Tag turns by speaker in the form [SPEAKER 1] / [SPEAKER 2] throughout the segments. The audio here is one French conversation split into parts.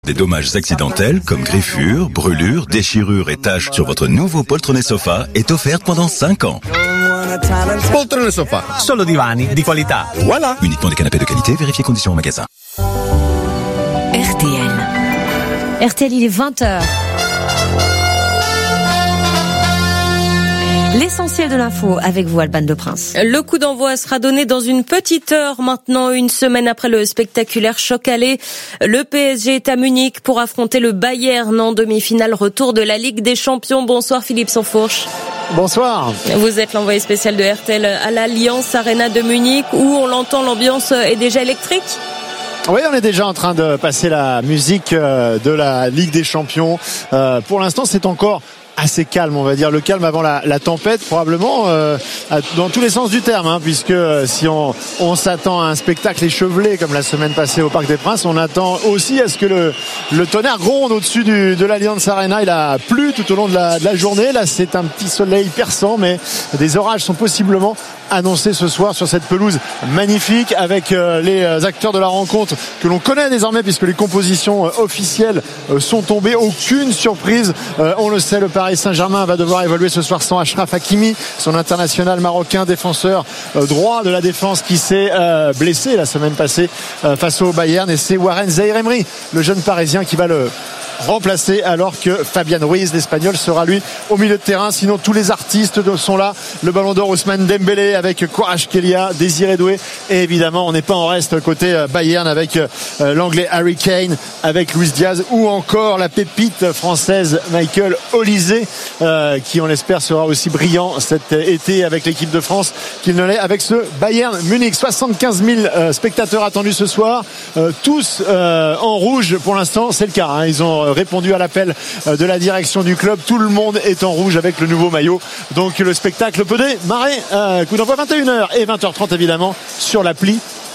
[SPEAKER 1] Des dommages accidentels comme griffures, brûlures, déchirures et taches sur votre nouveau poltronnet sofa est offerte pendant 5 ans.
[SPEAKER 2] Poltrone sofa, solo divani di qualità. Voilà.
[SPEAKER 1] Uniquement des canapés de qualité, vérifiez conditions en magasin.
[SPEAKER 3] RTL. RTL, il est 20h. L'essentiel de l'info avec vous, Alban de Prince.
[SPEAKER 4] Le coup d'envoi sera donné dans une petite heure maintenant, une semaine après le spectaculaire choc aller. Le PSG est à Munich pour affronter le Bayern en demi-finale retour de la Ligue des Champions. Bonsoir Philippe Sansfourche.
[SPEAKER 5] Bonsoir.
[SPEAKER 4] Vous êtes l'envoyé spécial de RTL à l'Allianz Arena de Munich où on l'entend, l'ambiance est déjà électrique.
[SPEAKER 5] Oui, on est déjà en train de passer la musique de la Ligue des Champions. Pour l'instant, c'est encore assez calme, on va dire, le calme avant la tempête probablement, dans tous les sens du terme, puisque si on s'attend à un spectacle échevelé comme la semaine passée au Parc des Princes, on attend aussi à ce que le tonnerre gronde au-dessus de l'Allianz Arena. Il a plu tout au long de la journée, là c'est un petit soleil perçant, mais des orages sont possiblement annoncés ce soir sur cette pelouse magnifique avec les acteurs de la rencontre que l'on connaît désormais puisque les compositions officielles sont tombées. Aucune surprise, on le sait, le Paris Saint-Germain va devoir évoluer ce soir sans Achraf Hakimi, son international marocain, défenseur droit de la défense qui s'est blessé la semaine passée face au Bayern, et c'est Warren Zaïre-Emery, le jeune parisien, qui va le remplacé alors que Fabian Ruiz, l'Espagnol, sera lui au milieu de terrain. Sinon tous les artistes sont là, le Ballon d'Or Ousmane Dembélé avec Kvaratskhelia, Désiré Doué, et évidemment on n'est pas en reste côté Bayern avec l'anglais Harry Kane, avec Luis Diaz, ou encore la pépite française Michael Olise, qui on l'espère sera aussi brillant cet été avec l'équipe de France qu'il ne l'est avec ce Bayern Munich. 75 000 spectateurs attendus ce soir, tous en rouge pour l'instant, c'est le cas, ils ont répondu à l'appel de la direction du club. Tout le monde est en rouge avec le nouveau maillot. Donc le spectacle peut démarrer. Coup d'envoi 21h et 20h30 évidemment sur l'appli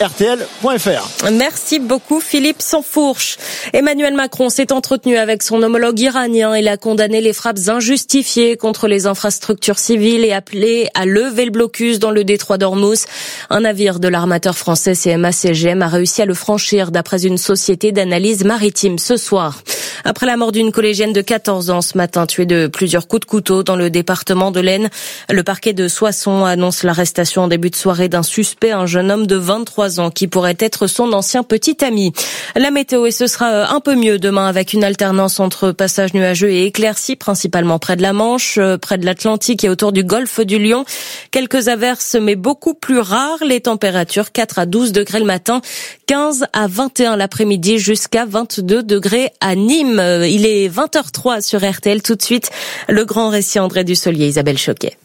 [SPEAKER 5] RTL.fr.
[SPEAKER 4] Merci beaucoup Philippe Sansfourche. Emmanuel Macron s'est entretenu avec son homologue iranien. Il a condamné les frappes injustifiées contre les infrastructures civiles et appelé à lever le blocus dans le détroit d'Ormuz. Un navire de l'armateur français CMA-CGM a réussi à le franchir d'après une société d'analyse maritime ce soir. Après la mort d'une collégienne de 14 ans ce matin, tuée de plusieurs coups de couteau dans le département de l'Aisne, le parquet de Soissons annonce l'arrestation en début de soirée d'un suspect, un jeune homme de 23 ans qui pourrait être son ancien petit ami. La météo, et ce sera un peu mieux demain avec une alternance entre passages nuageux et éclaircies, principalement près de la Manche, près de l'Atlantique et autour du golfe du Lion. Quelques averses, mais beaucoup plus rares. Les températures 4 à 12 degrés le matin, 15 à 21 l'après-midi, jusqu'à 22 degrés à Nîmes. Il est 20h03 sur RTL. Tout de suite, le grand récit André Dussolier, Isabelle Choquet.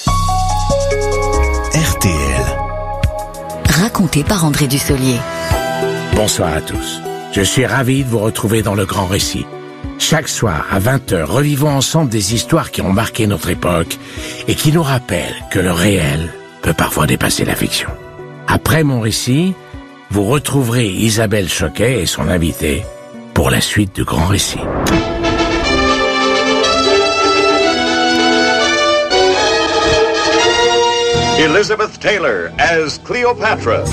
[SPEAKER 1] RTL.
[SPEAKER 3] Raconté par André Dussolier.
[SPEAKER 6] Bonsoir à tous. Je suis ravi de vous retrouver dans le grand récit. Chaque soir, à 20h, revivons ensemble des histoires qui ont marqué notre époque et qui nous rappellent que le réel peut parfois dépasser la fiction. Après mon récit, vous retrouverez Isabelle Choquet et son invité pour la suite du grand récit.
[SPEAKER 7] Elizabeth Taylor as Cleopatra.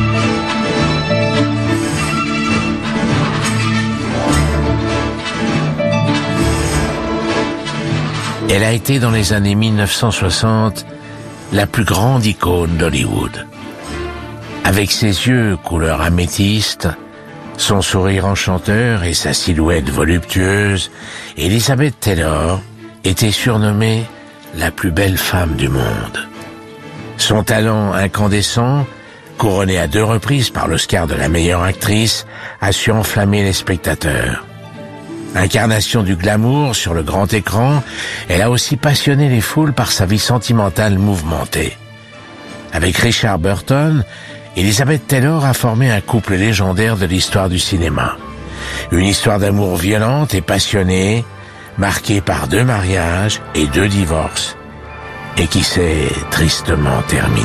[SPEAKER 6] Elle a été dans les années 1960 la plus grande icône d'Hollywood. Avec ses yeux couleur améthyste, son sourire enchanteur et sa silhouette voluptueuse, Elizabeth Taylor était surnommée la plus belle femme du monde. Son talent incandescent, couronné à 2 reprises par l'Oscar de la meilleure actrice, a su enflammer les spectateurs. Incarnation du glamour sur le grand écran, elle a aussi passionné les foules par sa vie sentimentale mouvementée. Avec Richard Burton, Elizabeth Taylor a formé un couple légendaire de l'histoire du cinéma. Une histoire d'amour violente et passionnée, marquée par 2 mariages et 2 divorces, et qui s'est tristement terminée.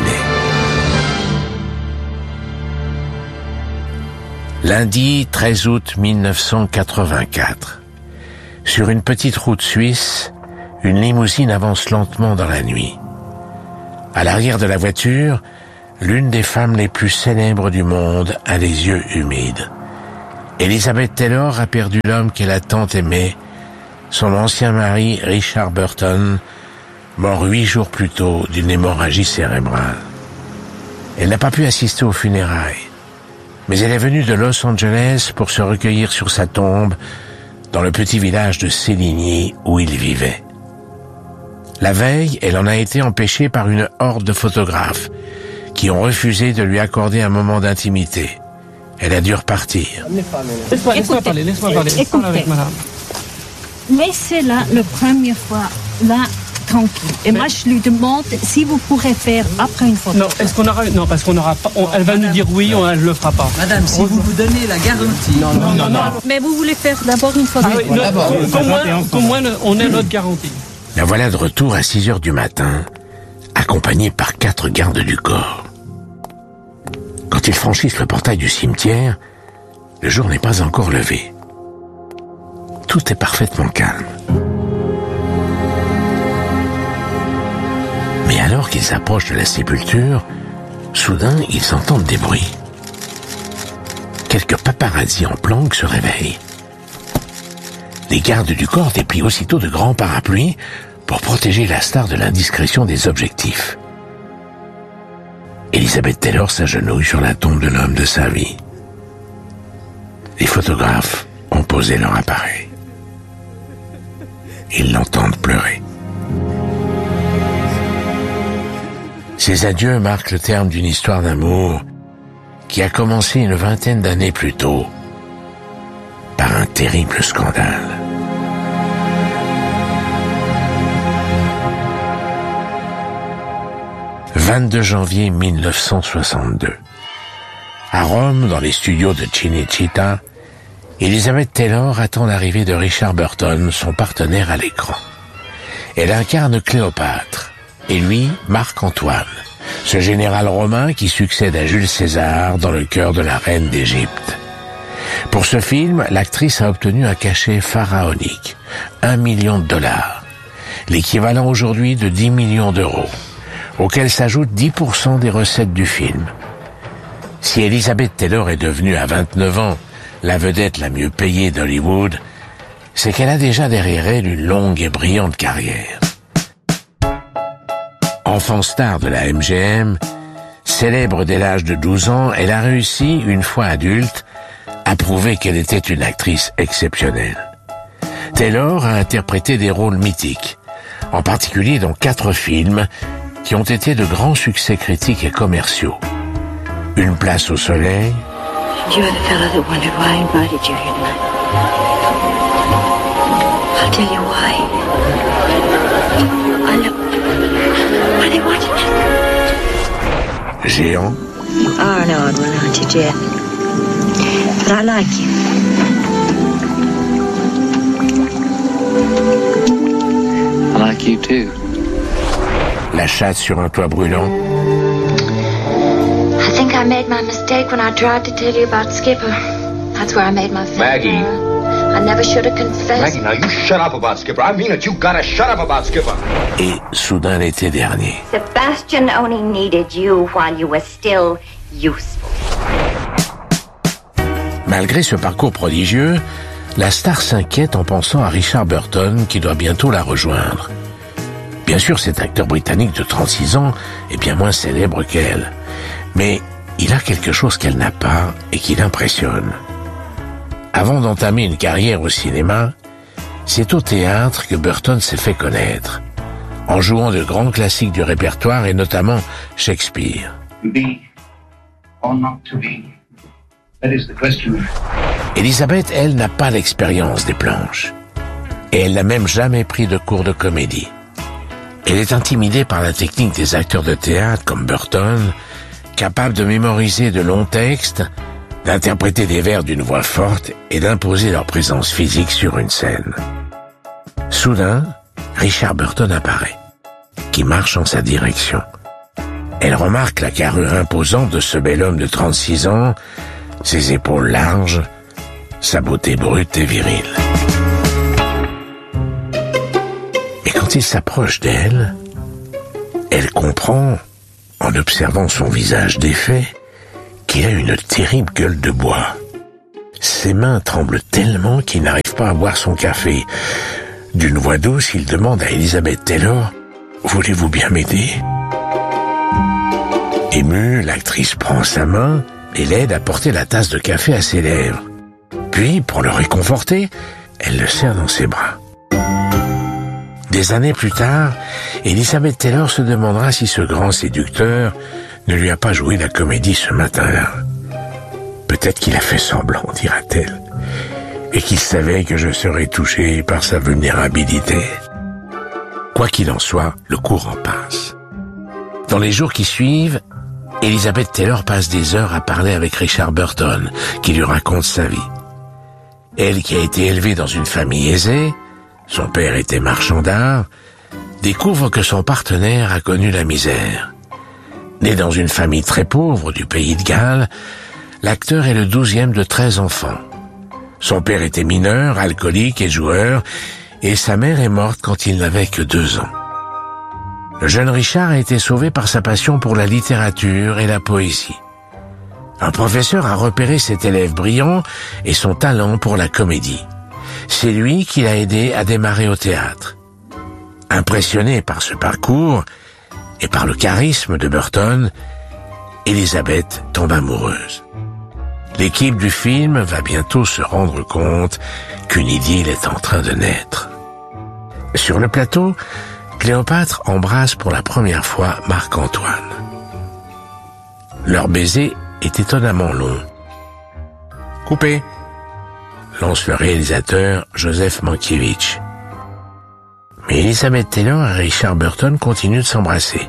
[SPEAKER 6] Lundi 13 août 1984. Sur une petite route suisse, une limousine avance lentement dans la nuit. À l'arrière de la voiture, l'une des femmes les plus célèbres du monde a les yeux humides. Elizabeth Taylor a perdu l'homme qu'elle a tant aimé, son ancien mari Richard Burton, mort 8 jours plus tôt d'une hémorragie cérébrale. Elle n'a pas pu assister aux funérailles, mais elle est venue de Los Angeles pour se recueillir sur sa tombe dans le petit village de Séligny où il vivait. La veille, elle en a été empêchée par une horde de photographes qui ont refusé de lui accorder un moment d'intimité. Elle a dû repartir.
[SPEAKER 8] Laisse-moi parler. Parle avec madame. Laissez-la la première fois, là, tranquille. Et moi, je lui demande si vous pourrez faire après une photo.
[SPEAKER 9] Non, non, parce qu'on n'aura pas. Elle va nous dire oui, elle ne le fera pas.
[SPEAKER 10] Madame, si vous donnez la garantie.
[SPEAKER 9] Non.
[SPEAKER 8] Mais vous voulez faire d'abord une photo.
[SPEAKER 9] Qu'au moins, on ait notre garantie.
[SPEAKER 6] La voilà de retour à 6 heures du matin, accompagnée par 4 gardes du corps. Quand ils franchissent le portail du cimetière, le jour n'est pas encore levé. Tout est parfaitement calme. Mais alors qu'ils approchent de la sépulture, soudain, ils entendent des bruits. Quelques paparazzis en planque se réveillent. Les gardes du corps déplient aussitôt de grands parapluies pour protéger la star de l'indiscrétion des objectifs. Elizabeth Taylor s'agenouille sur la tombe de l'homme de sa vie. Les photographes ont posé leur appareil. Ils l'entendent pleurer. Ces adieux marquent le terme d'une histoire d'amour qui a commencé une 20aine d'années plus tôt par un terrible scandale. « 22 janvier 1962. À Rome, dans les studios de Cinecittà, Elizabeth Taylor attend l'arrivée de Richard Burton, son partenaire à l'écran. Elle incarne Cléopâtre, et lui, Marc-Antoine, ce général romain qui succède à Jules César dans le cœur de la reine d'Égypte. Pour ce film, l'actrice a obtenu un cachet pharaonique, $1 million, l'équivalent aujourd'hui de 10 millions d'euros, auquel s'ajoutent 10% des recettes du film. Si Elizabeth Taylor est devenue à 29 ans la vedette la mieux payée d'Hollywood, c'est qu'elle a déjà derrière elle une longue et brillante carrière. Enfant star de la MGM, célèbre dès l'âge de 12 ans, elle a réussi, une fois adulte, à prouver qu'elle était une actrice exceptionnelle. Taylor a interprété des rôles mythiques, en particulier dans 4 films qui ont été de grands succès critiques et commerciaux. Une place au soleil.
[SPEAKER 11] You are the fellow that wondered why I invited you here tonight. I'll tell you why. I know why they wanted you.
[SPEAKER 6] Géant.
[SPEAKER 11] Oh, no, I won't want you, Jeff. But I like you.
[SPEAKER 10] I like you too.
[SPEAKER 6] La chatte sur un toit brûlant.
[SPEAKER 11] I think I made my mistake when I tried to tell you about Skipper. That's where I made my
[SPEAKER 12] Maggie.
[SPEAKER 11] I never should have confessed.
[SPEAKER 12] Maggie, now you shut up about Skipper. I mean it. You gotta shut up about Skipper.
[SPEAKER 6] Et soudain l'été dernier.
[SPEAKER 13] Sebastian only needed you while you were still useful.
[SPEAKER 6] Malgré ce parcours prodigieux, la star s'inquiète en pensant à Richard Burton qui doit bientôt la rejoindre. Bien sûr, cet acteur britannique de 36 ans est bien moins célèbre qu'elle. Mais il a quelque chose qu'elle n'a pas et qui l'impressionne. Avant d'entamer une carrière au cinéma, c'est au théâtre que Burton s'est fait connaître, en jouant de grands classiques du répertoire et notamment Shakespeare.
[SPEAKER 14] To be or not to be, that is the question.
[SPEAKER 6] Elizabeth, elle, n'a pas l'expérience des planches. Et elle n'a même jamais pris de cours de comédie. Elle est intimidée par la technique des acteurs de théâtre comme Burton, capable de mémoriser de longs textes, d'interpréter des vers d'une voix forte et d'imposer leur présence physique sur une scène. Soudain, Richard Burton apparaît, qui marche en sa direction. Elle remarque la carrure imposante de ce bel homme de 36 ans, ses épaules larges, sa beauté brute et virile. Et quand il s'approche d'elle, elle comprend, en observant son visage défait, qu'il a une terrible gueule de bois. Ses mains tremblent tellement qu'il n'arrive pas à boire son café. D'une voix douce, il demande à Elizabeth Taylor « Voulez-vous bien m'aider ?» Émue, l'actrice prend sa main et l'aide à porter la tasse de café à ses lèvres. Puis, pour le réconforter, elle le serre dans ses bras. Des années plus tard, Elizabeth Taylor se demandera si ce grand séducteur ne lui a pas joué la comédie ce matin-là. Peut-être qu'il a fait semblant, dira-t-elle, et qu'il savait que je serais touché par sa vulnérabilité. Quoi qu'il en soit, le courant passe. Dans les jours qui suivent, Elizabeth Taylor passe des heures à parler avec Richard Burton, qui lui raconte sa vie. Elle, qui a été élevée dans une famille aisée, son père était marchand d'art, découvre que son partenaire a connu la misère. Né dans une famille très pauvre du pays de Galles, l'acteur est le 12e de 13 enfants. Son père était mineur, alcoolique et joueur, et sa mère est morte quand il n'avait que 2 ans. Le jeune Richard a été sauvé par sa passion pour la littérature et la poésie. Un professeur a repéré cet élève brillant et son talent pour la comédie. C'est lui qui l'a aidé à démarrer au théâtre. Impressionnée par ce parcours et par le charisme de Burton, Elizabeth tombe amoureuse. L'équipe du film va bientôt se rendre compte qu'une idylle est en train de naître. Sur le plateau, Cléopâtre embrasse pour la première fois Marc-Antoine. Leur baiser est étonnamment long. « Coupé !» lance le réalisateur Joseph Mankiewicz. Mais Elizabeth Taylor et Richard Burton continuent de s'embrasser.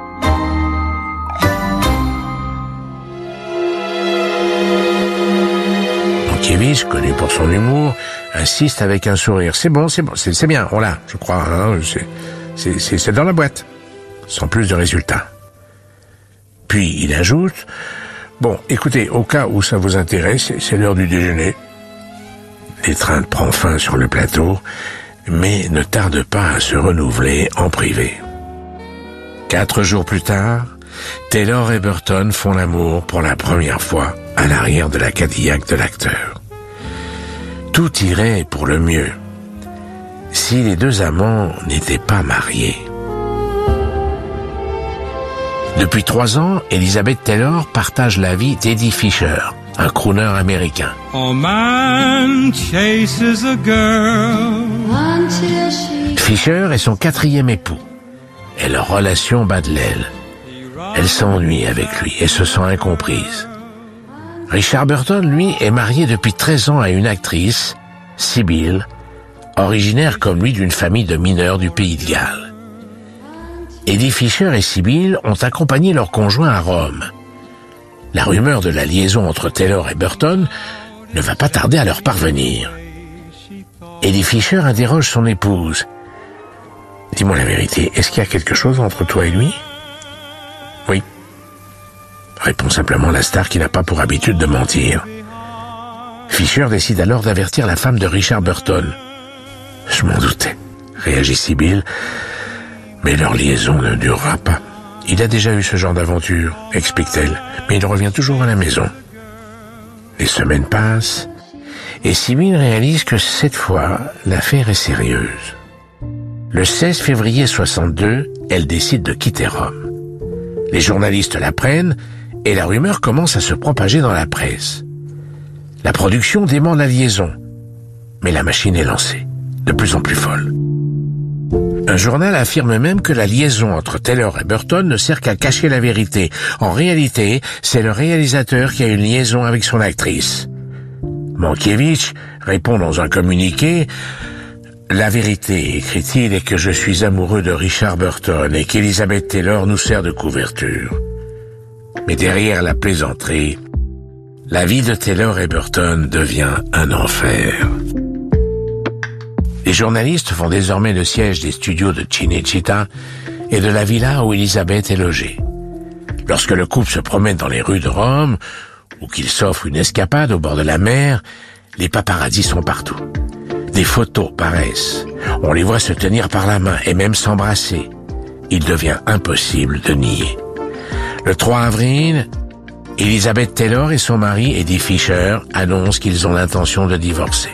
[SPEAKER 6] Mankiewicz, connu pour son humour, insiste avec un sourire. C'est bon, c'est bien, on l'a, je crois. Hein, c'est dans la boîte, sans plus de résultats. Puis il ajoute, bon, écoutez, au cas où ça vous intéresse, c'est l'heure du déjeuner. L'étreinte prend fin sur le plateau, mais ne tarde pas à se renouveler en privé. 4 jours plus tard, Taylor et Burton font l'amour pour la première fois à l'arrière de la Cadillac de l'acteur. Tout irait pour le mieux si les 2 amants n'étaient pas mariés. Depuis 3 ans, Elizabeth Taylor partage la vie d'Eddie Fisher, un crooner américain. Fisher est son 4e époux, et leur relation bat de l'aile. Elle s'ennuie avec lui et se sent incomprise. Richard Burton, lui, est marié depuis 13 ans à une actrice, Sybil, originaire comme lui d'une famille de mineurs du pays de Galles. Eddie Fisher et Sybil ont accompagné leur conjoint à Rome. La rumeur de la liaison entre Taylor et Burton ne va pas tarder à leur parvenir. Eddie Fisher interroge son épouse. « Dis-moi la vérité, est-ce qu'il y a quelque chose entre toi et lui ?» « Oui. » répond simplement la star qui n'a pas pour habitude de mentir. Fisher décide alors d'avertir la femme de Richard Burton. « Je m'en doutais, » réagit Sybil, « mais leur liaison ne durera pas. Il a déjà eu ce genre d'aventure, explique-t-elle, mais il revient toujours à la maison. » Les semaines passent, et Sybil réalise que cette fois, l'affaire est sérieuse. Le 16 février 62, elle décide de quitter Rome. Les journalistes l'apprennent, et la rumeur commence à se propager dans la presse. La production dément la liaison, mais la machine est lancée, de plus en plus folle. Un journal affirme même que la liaison entre Taylor et Burton ne sert qu'à cacher la vérité. En réalité, c'est le réalisateur qui a une liaison avec son actrice. Mankiewicz répond dans un communiqué « La vérité, écrit-il, est que je suis amoureux de Richard Burton et qu'Elizabeth Taylor nous sert de couverture. » Mais derrière la plaisanterie, la vie de Taylor et Burton devient un enfer. Les journalistes font désormais le siège des studios de Cinecittà et de la villa où Elizabeth est logée. Lorsque le couple se promène dans les rues de Rome, ou qu'il s'offre une escapade au bord de la mer, les paparazzis sont partout. Des photos paraissent. On les voit se tenir par la main et même s'embrasser. Il devient impossible de nier. Le 3 avril, Elizabeth Taylor et son mari, Eddie Fisher, annoncent qu'ils ont l'intention de divorcer.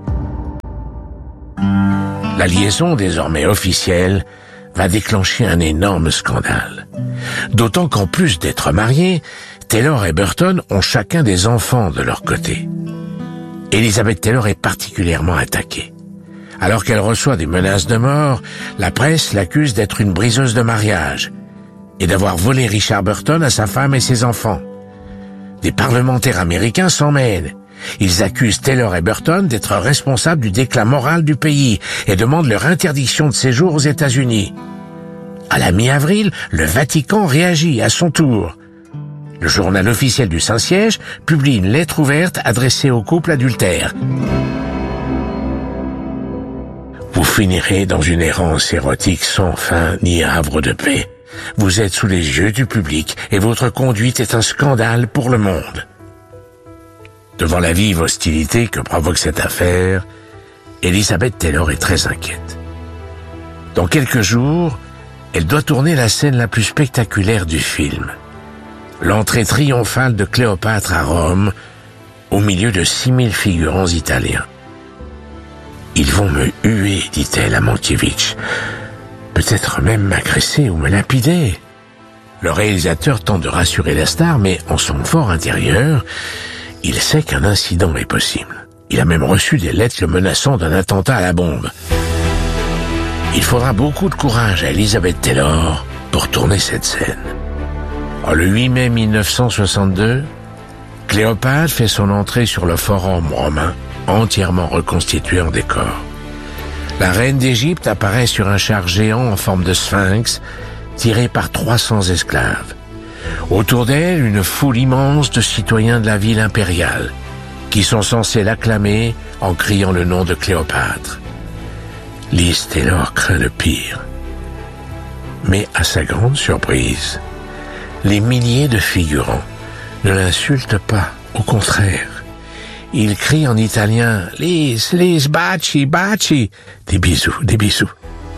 [SPEAKER 6] La liaison, désormais officielle, va déclencher un énorme scandale. D'autant qu'en plus d'être mariés, Taylor et Burton ont chacun des enfants de leur côté. Elizabeth Taylor est particulièrement attaquée. Alors qu'elle reçoit des menaces de mort, la presse l'accuse d'être une briseuse de mariage et d'avoir volé Richard Burton à sa femme et ses enfants. Des parlementaires américains s'en mêlent. Ils accusent Taylor et Burton d'être responsables du déclin moral du pays et demandent leur interdiction de séjour aux États-Unis. À la mi-avril, le Vatican réagit à son tour. Le journal officiel du Saint-Siège publie une lettre ouverte adressée au couple adultère. Vous finirez dans une errance érotique sans fin ni havre de paix. Vous êtes sous les yeux du public et votre conduite est un scandale pour le monde. Devant la vive hostilité que provoque cette affaire, Elizabeth Taylor est très inquiète. Dans quelques jours, elle doit tourner la scène la plus spectaculaire du film. L'entrée triomphale de Cléopâtre à Rome, au milieu de 6000 figurants italiens. « Ils vont me huer, dit-elle à Mankiewicz. Peut-être même m'agresser ou me lapider. » Le réalisateur tente de rassurer la star, mais en son fort intérieur, il sait qu'un incident est possible. Il a même reçu des lettres le menaçant d'un attentat à la bombe. Il faudra beaucoup de courage à Elizabeth Taylor pour tourner cette scène. Le 8 mai 1962, Cléopâtre fait son entrée sur le forum romain, entièrement reconstitué en décor. La reine d'Égypte apparaît sur un char géant en forme de sphinx, tiré par 300 esclaves. Autour d'elle, une foule immense de citoyens de la ville impériale, qui sont censés l'acclamer en criant le nom de Cléopâtre. Liz Taylor craint le pire. Mais à sa grande surprise, les milliers de figurants ne l'insultent pas, au contraire. Ils crient en italien « Liz, Liz, baci, baci !» Des bisous, des bisous.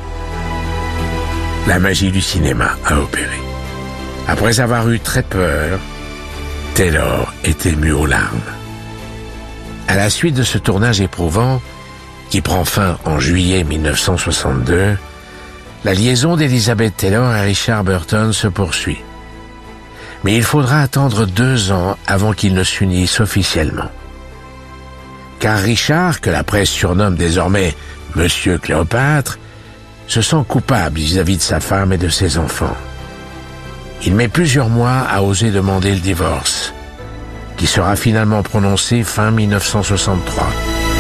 [SPEAKER 6] La magie du cinéma a opéré. Après avoir eu très peur, Taylor est émue aux larmes. À la suite de ce tournage éprouvant, qui prend fin en juillet 1962, la liaison d'Elizabeth Taylor et Richard Burton se poursuit. Mais il faudra attendre 2 ans avant qu'ils ne s'unissent officiellement. Car Richard, que la presse surnomme désormais Monsieur Cléopâtre, se sent coupable vis-à-vis de sa femme et de ses enfants. Il met plusieurs mois à oser demander le divorce, qui sera finalement prononcé fin 1963.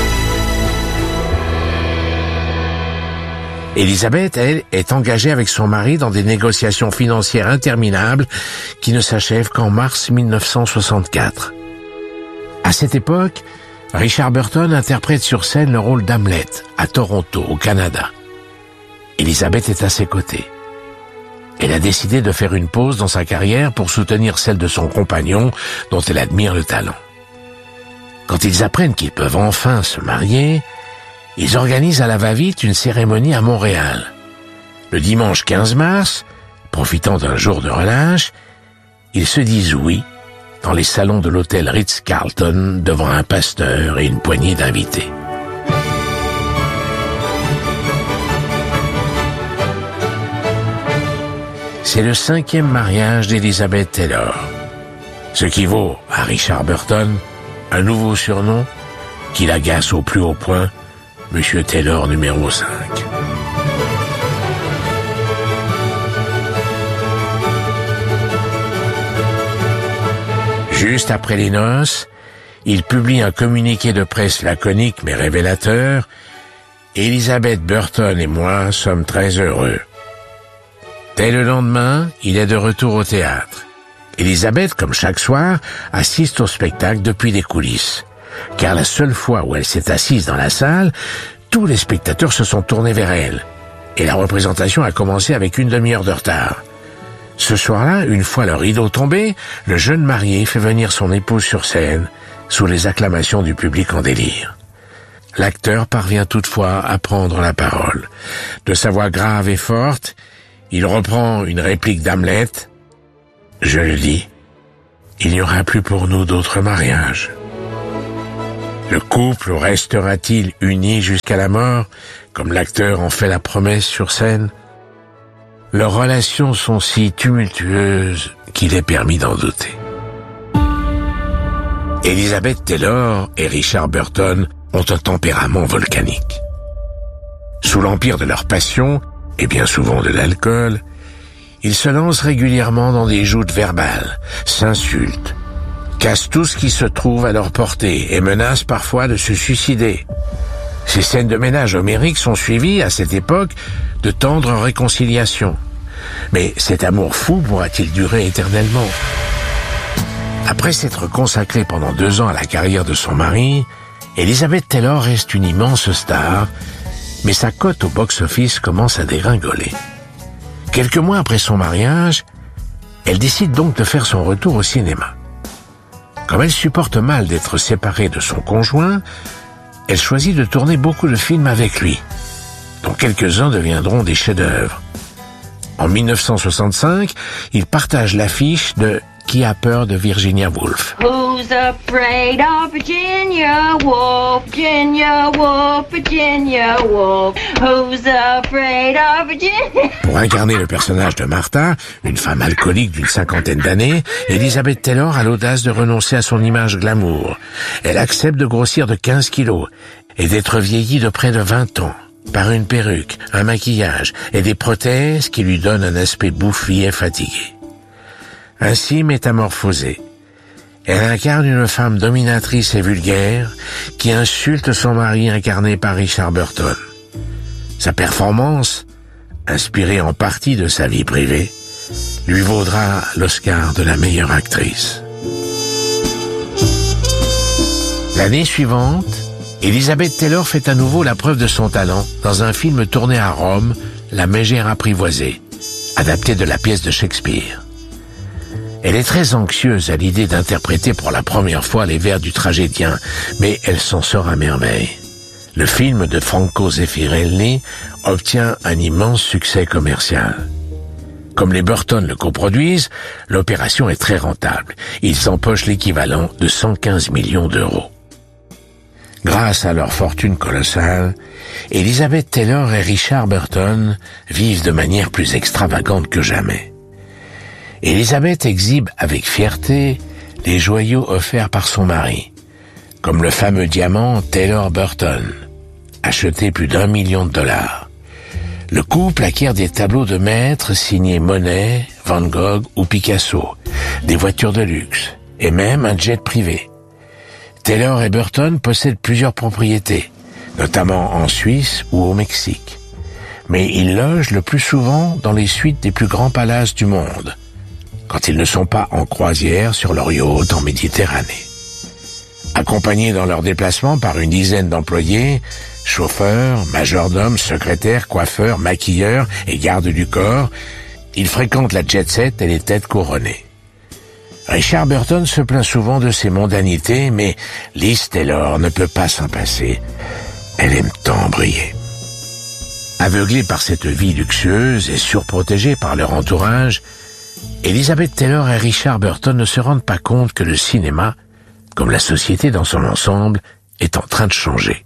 [SPEAKER 6] Elizabeth, elle, est engagée avec son mari dans des négociations financières interminables qui ne s'achèvent qu'en mars 1964. À cette époque, Richard Burton interprète sur scène le rôle d'Hamlet à Toronto, au Canada. Elizabeth est à ses côtés. Elle a décidé de faire une pause dans sa carrière pour soutenir celle de son compagnon, dont elle admire le talent. Quand ils apprennent qu'ils peuvent enfin se marier, ils organisent à la va-vite une cérémonie à Montréal. Le dimanche 15 mars, profitant d'un jour de relâche, ils se disent oui dans les salons de l'hôtel Ritz-Carlton devant un pasteur et une poignée d'invités. C'est le 5e mariage d'Elizabeth Taylor, ce qui vaut à Richard Burton un nouveau surnom qui l'agace au plus haut point, Monsieur Taylor numéro 5. Juste après les noces, il publie un communiqué de presse laconique mais révélateur. Elizabeth Burton et moi sommes très heureux. Dès le lendemain, il est de retour au théâtre. Elizabeth, comme chaque soir, assiste au spectacle depuis les coulisses. Car la seule fois où elle s'est assise dans la salle, tous les spectateurs se sont tournés vers elle. Et la représentation a commencé avec une demi-heure de retard. Ce soir-là, une fois le rideau tombé, le jeune marié fait venir son épouse sur scène, sous les acclamations du public en délire. L'acteur parvient toutefois à prendre la parole. De sa voix grave et forte, il reprend une réplique d'Hamlet. Je le dis, il n'y aura plus pour nous d'autres mariages. Le couple restera-t-il uni jusqu'à la mort, comme l'acteur en fait la promesse sur scène? Leurs relations sont si tumultueuses qu'il est permis d'en douter. Elizabeth Taylor et Richard Burton ont un tempérament volcanique. Sous l'empire de leur passion, et bien souvent de l'alcool, ils se lancent régulièrement dans des joutes verbales, s'insultent, cassent tout ce qui se trouve à leur portée et menacent parfois de se suicider. Ces scènes de ménage homériques sont suivies, à cette époque, de tendres réconciliations. Mais cet amour fou pourra-t-il durer éternellement? Après s'être consacrée pendant 2 ans à la carrière de son mari, Elizabeth Taylor reste une immense star, mais sa cote au box-office commence à dégringoler. Quelques mois après son mariage, elle décide donc de faire son retour au cinéma. Comme elle supporte mal d'être séparée de son conjoint, elle choisit de tourner beaucoup de films avec lui, dont quelques-uns deviendront des chefs-d'œuvre. En 1965, il partage l'affiche de Qui a peur de Virginia Woolf.
[SPEAKER 15] Who's afraid of Virginia Woolf, Virginia Woolf, Virginia Woolf? Who's afraid of Virginia?
[SPEAKER 6] Pour incarner le personnage de Martha, une femme alcoolique d'une 50aine d'années, Elizabeth Taylor a l'audace de renoncer à son image glamour. Elle accepte de grossir de 15 kilos et d'être vieillie de près de 20 ans, par une perruque, un maquillage et des prothèses qui lui donnent un aspect bouffi et fatigué. Ainsi métamorphosée, elle incarne une femme dominatrice et vulgaire qui insulte son mari incarné par Richard Burton. Sa performance, inspirée en partie de sa vie privée, lui vaudra l'Oscar de la meilleure actrice. L'année suivante, Elizabeth Taylor fait à nouveau la preuve de son talent dans un film tourné à Rome, La Mégère apprivoisée, adapté de la pièce de Shakespeare. Elle est très anxieuse à l'idée d'interpréter pour la première fois les vers du tragédien, mais elle s'en sort à merveille. Le film de Franco Zeffirelli obtient un immense succès commercial. Comme les Burton le coproduisent, l'opération est très rentable. Ils empochent l'équivalent de 115 millions d'euros. Grâce à leur fortune colossale, Elizabeth Taylor et Richard Burton vivent de manière plus extravagante que jamais. Elizabeth exhibe avec fierté les joyaux offerts par son mari, comme le fameux diamant Taylor Burton, acheté plus d'1 million de dollars. Le couple acquiert des tableaux de maîtres signés Monet, Van Gogh ou Picasso, des voitures de luxe et même un jet privé. Taylor et Burton possèdent plusieurs propriétés, notamment en Suisse ou au Mexique. Mais ils logent le plus souvent dans les suites des plus grands palaces du monde, quand ils ne sont pas en croisière sur leur yacht en Méditerranée. Accompagnés dans leurs déplacements par une dizaine d'employés, chauffeurs, majordomes, secrétaires, coiffeurs, maquilleurs et gardes du corps, ils fréquentent la jet-set et les têtes couronnées. Richard Burton se plaint souvent de ses mondanités, mais Liz Taylor ne peut pas s'en passer. Elle aime tant briller. Aveuglée par cette vie luxueuse et surprotégée par leur entourage, Elizabeth Taylor et Richard Burton ne se rendent pas compte que le cinéma, comme la société dans son ensemble, est en train de changer.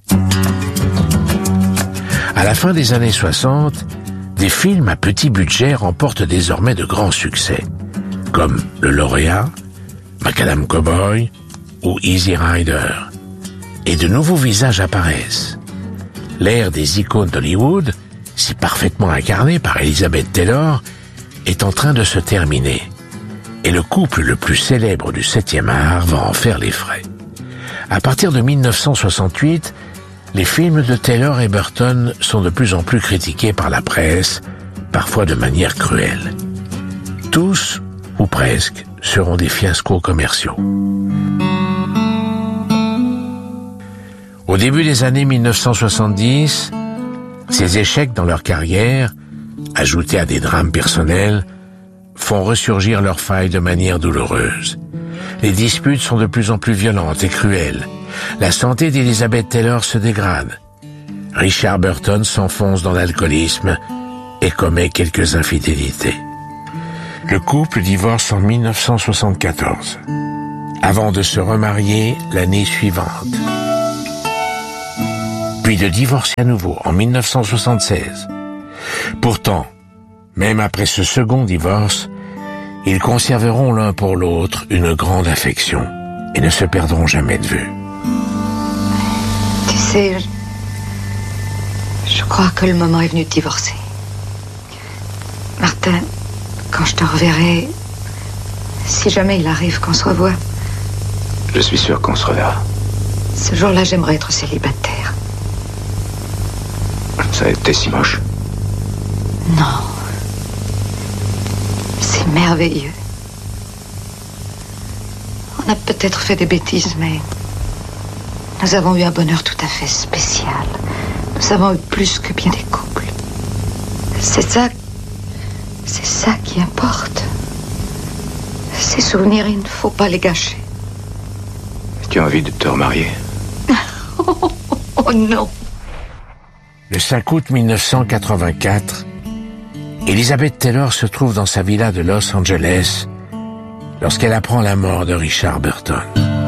[SPEAKER 6] À la fin des années 60, des films à petit budget remportent désormais de grands succès, comme Le Lauréat, Macadam Cowboy ou Easy Rider. Et de nouveaux visages apparaissent. L'ère des icônes d'Hollywood, si parfaitement incarnée par Elizabeth Taylor, est en train de se terminer. Et le couple le plus célèbre du 7e art va en faire les frais. À partir de 1968, les films de Taylor et Burton sont de plus en plus critiqués par la presse, parfois de manière cruelle. Tous, ou presque, seront des fiascos commerciaux. Au début des années 1970, ces échecs dans leur carrière, ajoutés à des drames personnels, font ressurgir leurs failles de manière douloureuse. Les disputes sont de plus en plus violentes et cruelles. La santé d'Elizabeth Taylor se dégrade. Richard Burton s'enfonce dans l'alcoolisme et commet quelques infidélités. Le couple divorce en 1974, avant de se remarier l'année suivante. Puis de divorcer à nouveau en 1976. Pourtant, même après ce second divorce, ils conserveront l'un pour l'autre une grande affection et ne se perdront jamais de vue.
[SPEAKER 16] Tu sais, je crois que le moment est venu de divorcer. Martin, quand je te reverrai, si jamais il arrive qu'on se revoit,
[SPEAKER 12] Je suis sûr qu'on se reverra.
[SPEAKER 16] ce jour-là, j'aimerais être célibataire.
[SPEAKER 12] Ça a été si moche.
[SPEAKER 16] Non. C'est merveilleux. On a peut-être fait des bêtises, mais nous avons eu un bonheur tout à fait spécial. Nous avons eu plus que bien des couples. C'est ça qui importe. Ces souvenirs, il ne faut pas les gâcher.
[SPEAKER 12] Tu as envie de te remarier?
[SPEAKER 16] Oh non.
[SPEAKER 6] Le 5 août 1984, Elizabeth Taylor se trouve dans sa villa de Los Angeles lorsqu'elle apprend la mort de Richard Burton.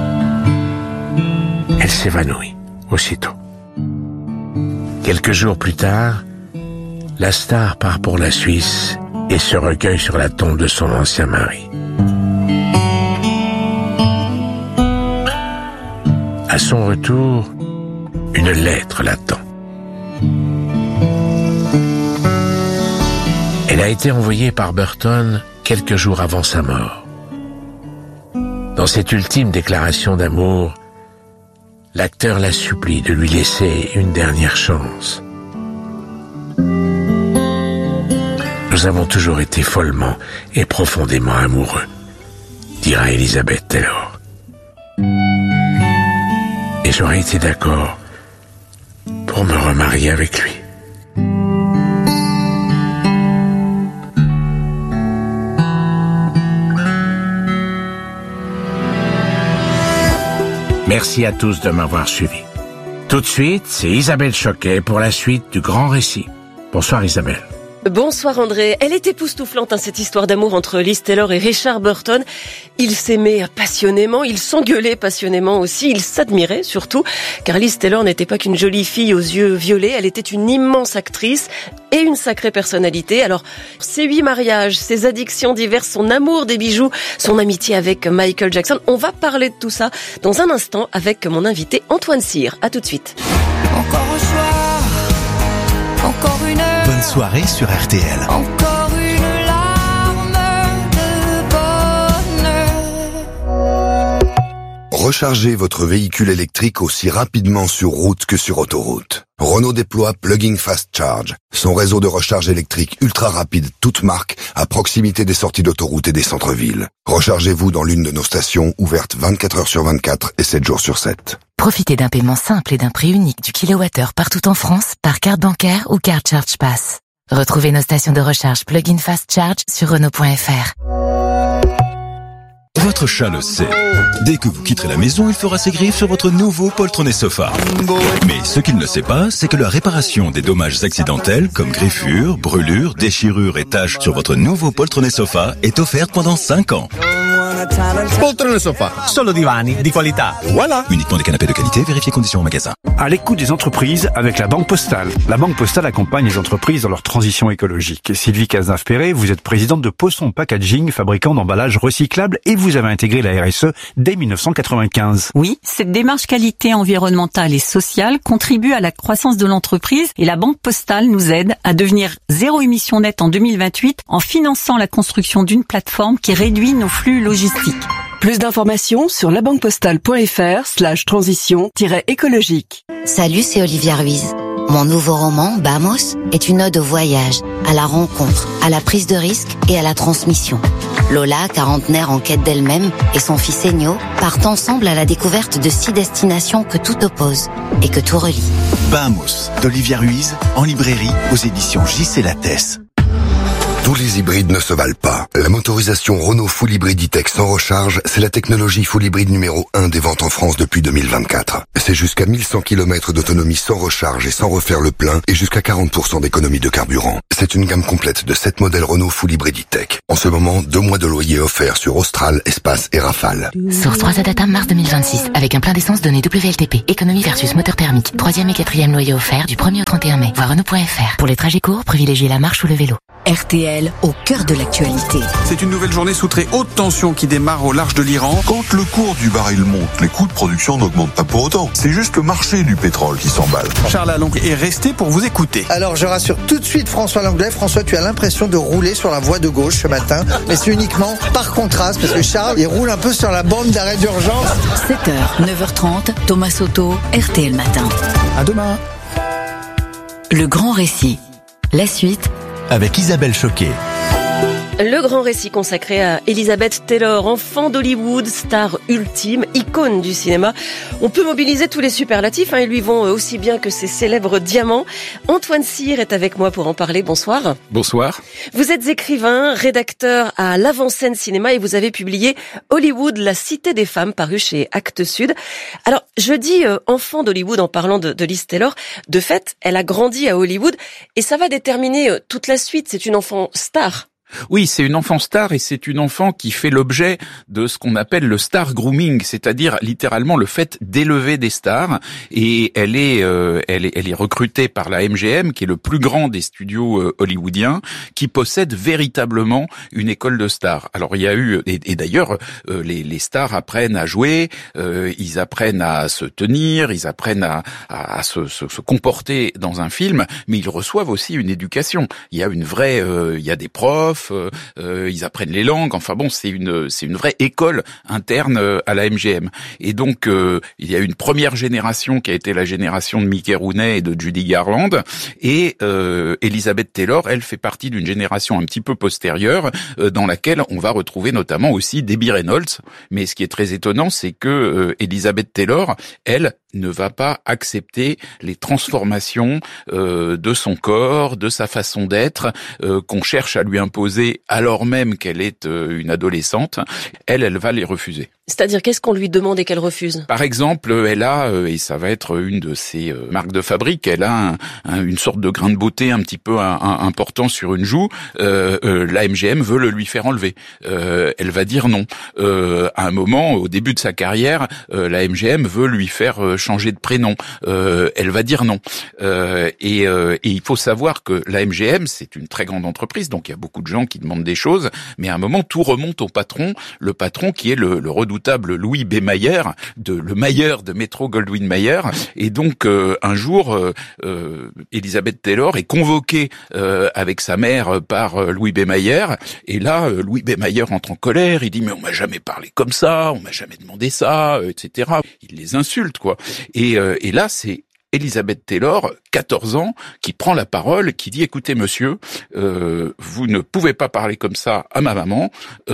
[SPEAKER 6] Elle s'évanouit aussitôt. Quelques jours plus tard, la star part pour la Suisse et se recueille sur la tombe de son ancien mari. À son retour, une lettre l'attend. Elle a été envoyée par Burton quelques jours avant sa mort. Dans cette ultime déclaration d'amour, l'acteur la supplie de lui laisser une dernière chance. Nous avons toujours été follement et profondément amoureux, dira Elizabeth Taylor. Et j'aurais été d'accord pour me remarier avec lui. Merci à tous de m'avoir suivi. Tout de suite, c'est Isabelle Choquet pour la suite du grand récit. Bonsoir Isabelle.
[SPEAKER 4] Bonsoir André. Elle est époustouflante, cette histoire d'amour entre Liz Taylor et Richard Burton. Ils s'aimaient passionnément, ils s'engueulaient passionnément aussi, ils s'admiraient surtout, car Liz Taylor n'était pas qu'une jolie fille aux yeux violets, elle était une immense actrice et une sacrée personnalité. Alors, ses 8 mariages, ses addictions diverses, son amour des bijoux, son amitié avec Michael Jackson, on va parler de tout ça dans un instant avec mon invité Antoine Cyr. À tout de suite.
[SPEAKER 17] Encore un soir, encore une heure.
[SPEAKER 18] Bonne soirée sur RTL.
[SPEAKER 17] Encore une larme de bonheur.
[SPEAKER 19] Rechargez votre véhicule électrique aussi rapidement sur route que sur autoroute. Renault déploie Plug-in Fast Charge, son réseau de recharge électrique ultra rapide toute marque à proximité des sorties d'autoroute et des centres-villes. Rechargez-vous dans l'une de nos stations ouvertes 24 heures sur 24 et 7 jours sur 7.
[SPEAKER 3] Profitez d'un paiement simple et d'un prix unique du kilowattheure partout en France par carte bancaire ou carte Charge Pass. Retrouvez nos stations de recharge Plug-in Fast Charge sur Renault.fr.
[SPEAKER 1] Votre chat le sait. Dès que vous quitterez la maison, il fera ses griffes sur votre nouveau poltronné sofa. Mais ce qu'il ne sait pas, c'est que la réparation des dommages accidentels, comme griffures, brûlures, déchirures et taches sur votre nouveau poltronné sofa est offerte pendant 5 ans.
[SPEAKER 2] Poltrone Sofa, solo divani di qualità. Voilà.
[SPEAKER 1] Uniquement des canapés de qualité, vérifiez conditions au magasin.
[SPEAKER 20] À l'écoute des entreprises avec la Banque Postale. La Banque Postale accompagne les entreprises dans leur transition écologique. Sylvie Cazenave-Perret, vous êtes présidente de Posson Packaging, fabricant d'emballages recyclables, et vous avez intégré la RSE dès 1995.
[SPEAKER 21] Oui, cette démarche qualité environnementale et sociale contribue à la croissance de l'entreprise et la Banque Postale nous aide à devenir zéro émission nette en 2028 en finançant la construction d'une plateforme qui réduit nos flux logistiques.
[SPEAKER 22] Plus d'informations sur labanquepostale.fr/transition-écologique.
[SPEAKER 3] Salut, c'est Olivia Ruiz. Mon nouveau roman, Vamos, est une ode au voyage, à la rencontre, à la prise de risque et à la transmission. Lola, quarantenaire en quête d'elle-même, et son fils Ennio partent ensemble à la découverte de 6 destinations que tout oppose et que tout relie.
[SPEAKER 18] Vamos, d'Olivia Ruiz, en librairie, aux éditions J.C. Lattès.
[SPEAKER 19] Tous les hybrides ne se valent pas. La motorisation Renault Full Hybrid E-Tech sans recharge, c'est la technologie Full Hybrid numéro 1 des ventes en France depuis 2024. C'est jusqu'à 1100 km d'autonomie sans recharge et sans refaire le plein et jusqu'à 40% d'économie de carburant. C'est une gamme complète de 7 modèles Renault Full Hybrid E-Tech. En ce moment, 2 mois de loyer offerts sur Austral, Espace et Rafale.
[SPEAKER 3] Source 3 Data mars 2026, avec un plein d'essence donné WLTP. Économie versus moteur thermique. 3e et 4e loyer offert du 1er au 31 mai. Voir Renault.fr. Pour les trajets courts, privilégiez la marche ou le vélo.
[SPEAKER 22] RTL, au cœur de l'actualité.
[SPEAKER 5] C'est une nouvelle journée sous très haute tension qui démarre au large de l'Iran.
[SPEAKER 18] Quand le cours du baril monte, les coûts de production n'augmentent pas pour autant. C'est juste le marché du pétrole qui s'emballe.
[SPEAKER 5] Charles Along est resté pour vous écouter.
[SPEAKER 23] Alors je rassure tout de suite François Langlais. François, tu as l'impression de rouler sur la voie de gauche ce matin, mais c'est uniquement par contraste parce que Charles, il roule un peu sur la bande d'arrêt d'urgence.
[SPEAKER 22] 7h, 9h30, Thomas Soto, RTL Matin.
[SPEAKER 5] À demain.
[SPEAKER 22] Le grand récit. La suite
[SPEAKER 24] avec Isabelle Choquet.
[SPEAKER 25] Le grand récit consacré à Elizabeth Taylor, enfant d'Hollywood, star ultime, icône du cinéma. On peut mobiliser tous les superlatifs, ils lui vont aussi bien que ses célèbres diamants. Antoine Cyr est avec moi pour en parler. Bonsoir.
[SPEAKER 26] Bonsoir.
[SPEAKER 25] Vous êtes écrivain, rédacteur à l'Avant-Scène Cinéma et vous avez publié Hollywood, la cité des femmes, paru chez Actes Sud. Alors, je dis enfant d'Hollywood en parlant de Liz Taylor. De fait, elle a grandi à Hollywood et ça va déterminer toute la suite. C'est une enfant star.
[SPEAKER 26] Oui, c'est une enfant star et c'est une enfant qui fait l'objet de ce qu'on appelle le star grooming, c'est-à-dire littéralement le fait d'élever des stars. Et elle est recrutée par la MGM, qui est le plus grand des studios hollywoodiens, qui possède véritablement une école de stars. Alors il y a eu et d'ailleurs les stars apprennent à jouer, ils apprennent à se tenir, ils apprennent à se comporter dans un film, mais ils reçoivent aussi une éducation. Il y a une vraie, il y a des profs. Ils apprennent les langues. Enfin bon, c'est une vraie école interne à la MGM. Et donc il y a une première génération qui a été la génération de Mickey Rooney et de Judy Garland. Et Elizabeth Taylor, elle fait partie d'une génération un petit peu postérieure dans laquelle on va retrouver notamment aussi Debbie Reynolds. Mais ce qui est très étonnant, c'est que Elizabeth Taylor, elle, ne va pas accepter les transformations de son corps, de sa façon d'être, qu'on cherche à lui imposer alors même qu'elle est une adolescente. Elle va les refuser.
[SPEAKER 25] C'est-à-dire, qu'est-ce qu'on lui demande et qu'elle refuse?
[SPEAKER 26] Par exemple, elle a, et ça va être une de ses marques de fabrique, elle a une sorte de grain de beauté un petit peu important sur une joue. La MGM veut le lui faire enlever. Elle va dire non. À un moment, au début de sa carrière, la MGM veut lui faire changer de prénom. Elle va dire non. Et il faut savoir que la MGM, c'est une très grande entreprise, donc il y a beaucoup de gens qui demandent des choses, mais à un moment, tout remonte au patron, le patron qui est le redoutable Louis B. Mayer, le Mayer de Metro-Goldwyn-Mayer. Et donc, un jour, Elizabeth Taylor est convoquée avec sa mère par Louis B. Mayer. Et là, Louis B. Mayer entre en colère. Il dit, mais on m'a jamais parlé comme ça, on m'a jamais demandé ça, etc. Il les insulte, quoi. Et là, c'est Elizabeth Taylor, 14 ans, qui prend la parole, qui dit, écoutez monsieur, vous ne pouvez pas parler comme ça à ma maman,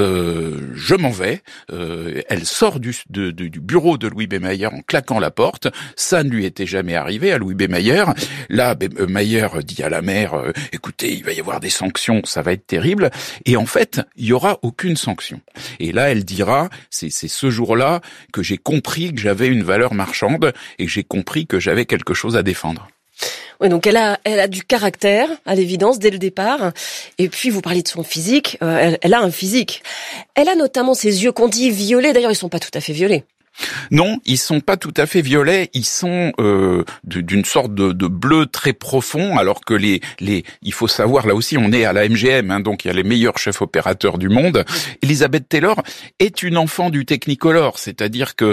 [SPEAKER 26] je m'en vais. Elle sort du bureau de Louis B. Mayer en claquant la porte. Ça ne lui était jamais arrivé à Louis B. Mayer. Là, Mayer dit à la mère, écoutez, il va y avoir des sanctions, ça va être terrible. Et en fait, il y aura aucune sanction. Et là, elle dira, c'est ce jour-là que j'ai compris que j'avais une valeur marchande et que j'ai compris que j'avais quelque chose à défendre.
[SPEAKER 25] Oui, donc elle a du caractère, à l'évidence, dès le départ. Et puis, vous parlez de son physique. Elle a un physique. Elle a notamment ses yeux qu'on dit violets. D'ailleurs, ils sont pas tout à fait violets.
[SPEAKER 26] Non, ils sont pas tout à fait violets, ils sont d'une sorte de bleu très profond, alors que il faut savoir, là aussi on est à la MGM, donc il y a les meilleurs chefs opérateurs du monde. Elizabeth Taylor est une enfant du Technicolor, c'est-à-dire que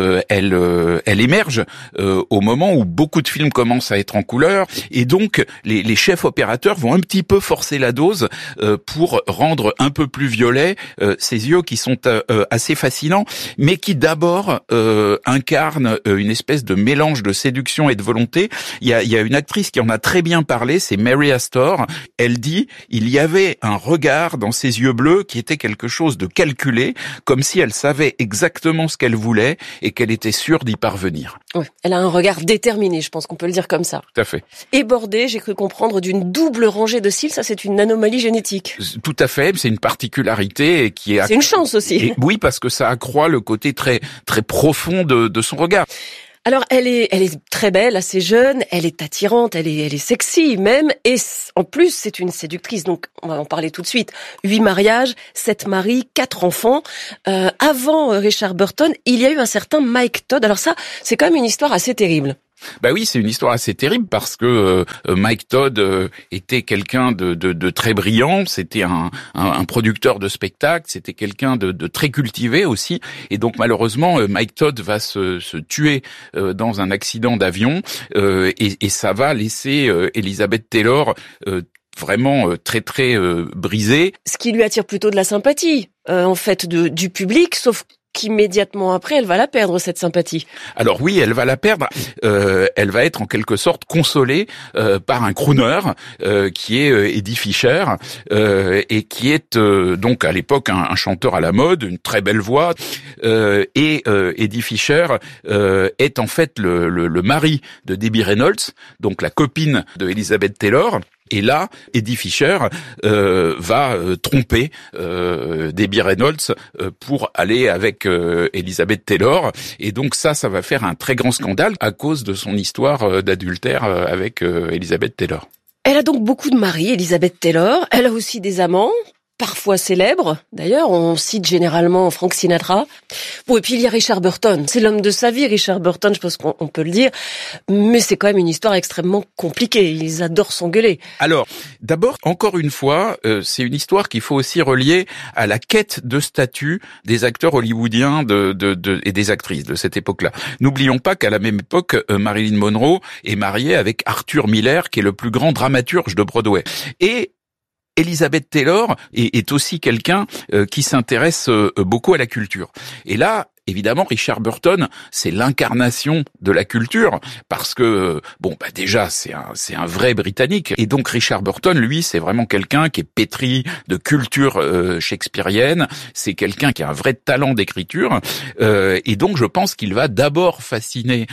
[SPEAKER 26] elle émerge au moment où beaucoup de films commencent à être en couleur, et donc les chefs opérateurs vont un petit peu forcer la dose pour rendre un peu plus violets ces yeux qui sont assez fascinants, mais qui d'abord Taylor incarne une espèce de mélange de séduction et de volonté. Il y a une actrice qui en a très bien parlé, c'est Mary Astor. Elle dit, il y avait un regard dans ses yeux bleus qui était quelque chose de calculé, comme si elle savait exactement ce qu'elle voulait et qu'elle était sûre d'y parvenir.
[SPEAKER 25] Ouais, elle a un regard déterminé, je pense qu'on peut le dire comme ça.
[SPEAKER 26] Tout à fait.
[SPEAKER 25] Et bordée, j'ai cru comprendre, d'une double rangée de cils, ça c'est une anomalie génétique.
[SPEAKER 26] Tout à fait, c'est une particularité qui est...
[SPEAKER 25] C'est une chance aussi.
[SPEAKER 26] Et oui, parce que ça accroît le côté très très profond de son regard.
[SPEAKER 25] Alors, elle est très belle, assez jeune, elle est attirante, elle est sexy même, et en plus, c'est une séductrice. Donc, on va en parler tout de suite. 8 mariages, 7 maris, 4 enfants. Avant Richard Burton, il y a eu un certain Mike Todd. Alors ça, c'est quand même une histoire assez terrible.
[SPEAKER 26] Bah oui, c'est une histoire assez terrible parce que Mike Todd était quelqu'un de très brillant, c'était un producteur de spectacles, c'était quelqu'un de très cultivé aussi, et donc malheureusement Mike Todd va se tuer dans un accident d'avion et ça va laisser Elizabeth Taylor vraiment très très brisée.
[SPEAKER 25] Ce qui lui attire plutôt de la sympathie en fait du public, sauf qu'immédiatement après, elle va la perdre, cette sympathie.
[SPEAKER 26] Alors oui, elle va la perdre. Elle va être en quelque sorte consolée par un crooner qui est Eddie Fisher et qui est donc à l'époque un chanteur à la mode, une très belle voix. Et Eddie Fisher est en fait le mari de Debbie Reynolds, donc la copine de Elizabeth Taylor. Et là, Eddie Fisher va tromper Debbie Reynolds pour aller avec Elizabeth Taylor. Et donc ça va faire un très grand scandale à cause de son histoire d'adultère avec Elizabeth Taylor.
[SPEAKER 25] Elle a donc beaucoup de maris, Elizabeth Taylor. Elle a aussi des amants, parfois célèbres. D'ailleurs, on cite généralement Frank Sinatra. Bon, et puis il y a Richard Burton. C'est l'homme de sa vie, Richard Burton, je pense qu'on peut le dire. Mais c'est quand même une histoire extrêmement compliquée. Ils adorent s'engueuler.
[SPEAKER 26] Alors, d'abord, encore une fois, c'est une histoire qu'il faut aussi relier à la quête de statut des acteurs hollywoodiens et des actrices de cette époque-là. N'oublions pas qu'à la même époque, Marilyn Monroe est mariée avec Arthur Miller, qui est le plus grand dramaturge de Broadway. Et Elizabeth Taylor est aussi quelqu'un qui s'intéresse beaucoup à la culture. Et là, évidemment, Richard Burton, c'est l'incarnation de la culture parce que déjà c'est un vrai Britannique et donc Richard Burton, lui, c'est vraiment quelqu'un qui est pétri de culture shakespearienne, c'est quelqu'un qui a un vrai talent d'écriture et donc je pense qu'il va d'abord fasciner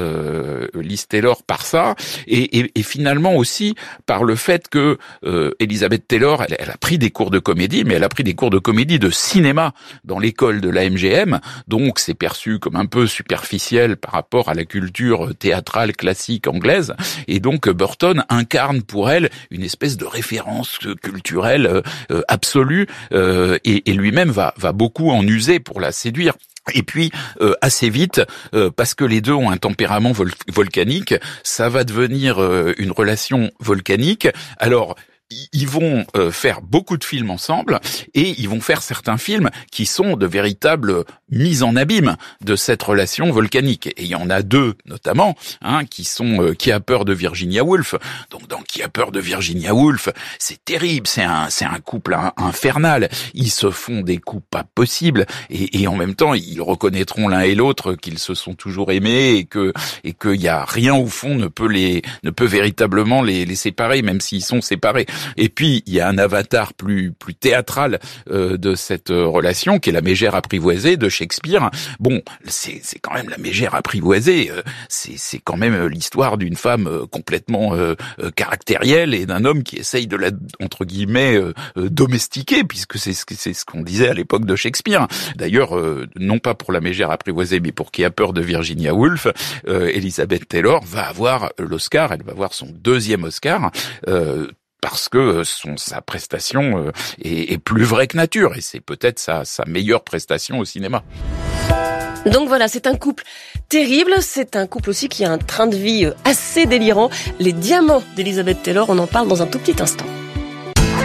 [SPEAKER 26] Liz Taylor par ça et finalement aussi par le fait que Elizabeth Taylor, elle a pris des cours de comédie, mais elle a pris des cours de comédie de cinéma dans l'école de la MGM, donc c'est perçu comme un peu superficiel par rapport à la culture théâtrale classique anglaise, et donc Burton incarne pour elle une espèce de référence culturelle absolue, et lui-même va beaucoup en user pour la séduire. Et puis, assez vite, parce que les deux ont un tempérament volcanique, ça va devenir une relation volcanique. Alors, ils vont faire beaucoup de films ensemble et ils vont faire certains films qui sont de véritables mises en abîme de cette relation volcanique. Et il y en a deux notamment, qui sont Qui a peur de Virginia Woolf. Donc dans Qui a peur de Virginia Woolf, c'est terrible, c'est un couple infernal. Ils se font des coups pas possibles et en même temps ils reconnaîtront l'un et l'autre qu'ils se sont toujours aimés et qu'il y a rien au fond ne peut véritablement les séparer, même s'ils sont séparés. Et puis il y a un avatar plus théâtral de cette relation qui est la mégère apprivoisée de Shakespeare. Bon, c'est quand même la mégère apprivoisée, c'est quand même l'histoire d'une femme complètement caractérielle et d'un homme qui essaye de la entre guillemets domestiquer, puisque c'est ce qu'on disait à l'époque de Shakespeare. D'ailleurs, non pas pour la mégère apprivoisée, mais pour Qui a peur de Virginia Woolf, Elizabeth Taylor va avoir l'Oscar, elle va avoir son 2e Oscar. Parce que sa prestation est plus vraie que nature, et c'est peut-être sa meilleure prestation au cinéma.
[SPEAKER 25] Donc voilà, c'est un couple terrible, c'est un couple aussi qui a un train de vie assez délirant. Les diamants d'Elizabeth Taylor, on en parle dans un tout petit instant.